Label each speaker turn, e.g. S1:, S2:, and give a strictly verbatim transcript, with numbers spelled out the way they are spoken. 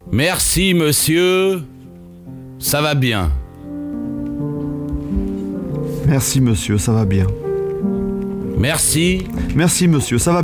S1: Merci, monsieur. Ça va bien.
S2: Merci monsieur, ça va bien.
S1: Merci.
S2: Merci monsieur, ça va